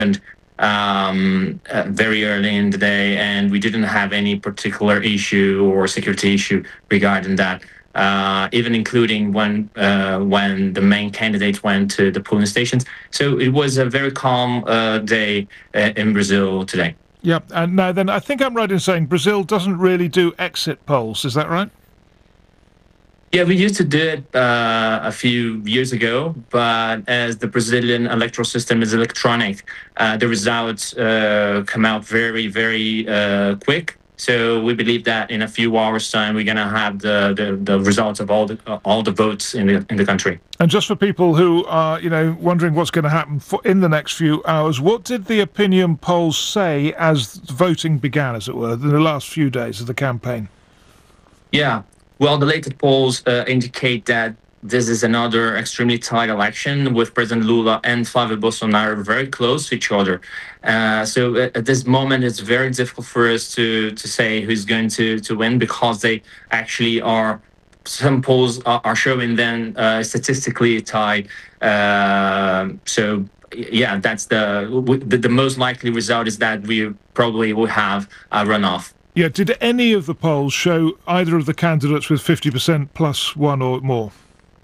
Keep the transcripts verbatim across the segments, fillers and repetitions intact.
um, uh, very early in the day, and we didn't have any particular issue or security issue regarding that. Uh, even including when uh, when the main candidates went to the polling stations. So it was a very calm uh, day uh, in Brazil today. Yeah, and now then, I think I'm right in saying Brazil doesn't really do exit polls. Is that right? Yeah, we used to do it uh, a few years ago, but as the Brazilian electoral system is electronic, uh, the results uh, come out very, very uh, quick. So we believe that in a few hours' time, we're going to have the, the, the results of all the uh, all the votes in the in the country. And just for people who are, you know, wondering what's going to happen for, in the next few hours, what did the opinion polls say as voting began, as it were, in the last few days of the campaign? Yeah. Well, the latest polls uh, indicate that this is another extremely tight election with President Lula and Flávio Bolsonaro very close to each other. Uh, so at, at this moment, it's very difficult for us to to say who's going to, to win because they actually are. Some polls are, are showing them uh, statistically tied. Uh, so yeah, that's the, the the most likely result is that we probably will have a runoff. Yeah, did any of the polls show either of the candidates with fifty percent plus one or more?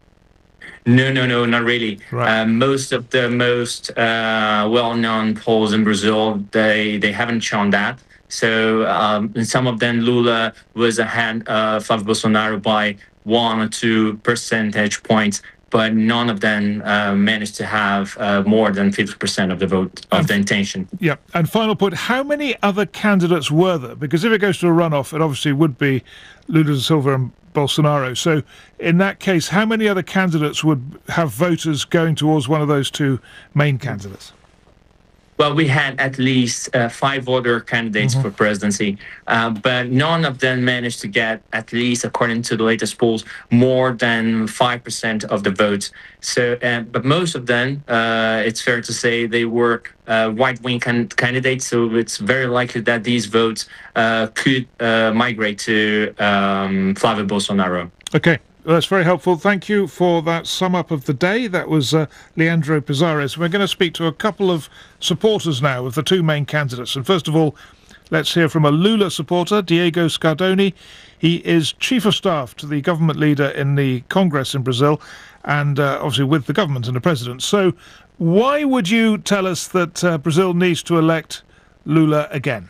No, no, no, not really. Right. Uh, most of the most uh, well-known polls in Brazil, they, they haven't shown that. So um, in some of them, Lula was ahead of Flávio Bolsonaro by one or two percentage points, but none of them uh, managed to have uh, more than fifty percent of the vote of and, the intention. Yeah, and final point, how many other candidates were there? Because if it goes to a runoff, it obviously would be Lula da Silva and Bolsonaro. So in that case, how many other candidates would have voters going towards one of those two main candidates? Well, we had at least uh, five other candidates mm-hmm. for presidency, uh, but none of them managed to get, at least according to the latest polls, more than five percent of the votes. So, uh, but most of them, uh, it's fair to say, they were uh, right-wing can- candidates. So it's very likely that these votes uh, could uh, migrate to um, Flávio Bolsonaro. Okay. Well, that's very helpful. Thank you for that sum up of the day. That was uh, Leandro Pizarres. We're going to speak to a couple of supporters now of the two main candidates. And first of all, let's hear from a Lula supporter, Diego Scardoni. He is chief of staff to the government leader in the Congress in Brazil and uh, obviously with the government and the president. So why would you tell us that uh, Brazil needs to elect Lula again?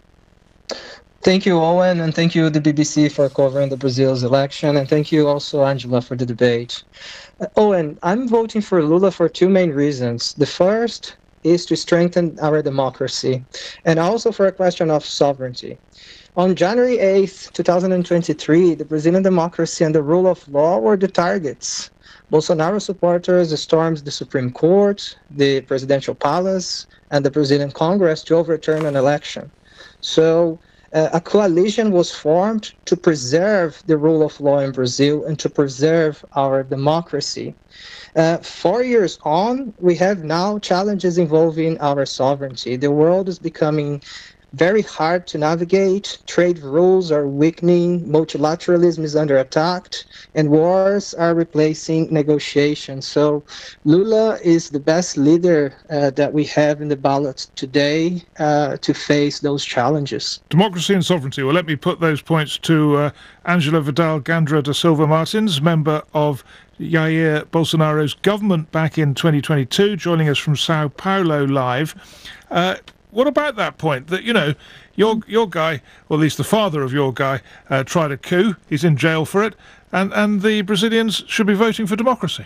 Thank you, Owen, and thank you, the B B C, for covering the Brazil's election, and thank you also, Angela, for the debate. Uh, Owen, I'm voting for Lula for two main reasons. The first is to strengthen our democracy, and also for a question of sovereignty. On January eighth, two thousand twenty-three, the Brazilian democracy and the rule of law were the targets. Bolsonaro supporters stormed the Supreme Court, the presidential palace, and the Brazilian Congress to overturn an election. So, Uh, a coalition was formed to preserve the rule of law in Brazil and to preserve our democracy. Uh, four years on, we have now challenges involving our sovereignty. The world is becoming very hard to navigate. Trade rules are weakening, multilateralism is under attack, and wars are replacing negotiations. So Lula is the best leader uh, that we have in the ballot today uh, to face those challenges. Democracy and sovereignty. Well, let me put those points to uh, Angela Vidal Gandra da Silva Martins, member of Jair Bolsonaro's government back in twenty twenty-two, joining us from Sao Paulo live. Uh, What about that point that, you know, your your guy, or at least the father of your guy, uh, tried a coup, he's in jail for it, and, and the Brazilians should be voting for democracy?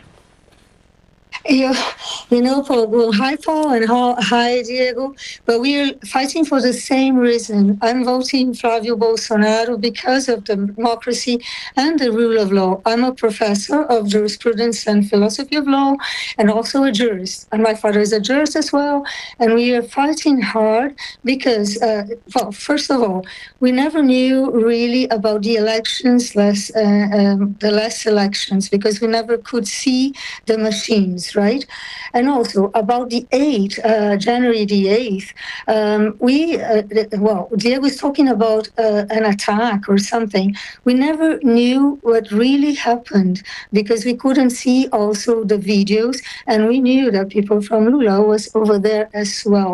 You, you know, Paul, well, hi, Paul, and hi, Diego. But we're fighting for the same reason. I'm voting Flávio Bolsonaro because of the democracy and the rule of law. I'm a professor of jurisprudence and philosophy of law, and also a jurist. And my father is a jurist as well. And we are fighting hard because, uh, well, first of all, we never knew really about the elections, less uh, um, the last elections, because we never could see the machines. videos, right? And also about the eighth, uh, January the eighth, um, we, uh, well, Diego was talking about uh, an attack or something. We never knew what really happened because we couldn't see also the videos, and we knew that people from Lula was over there as well.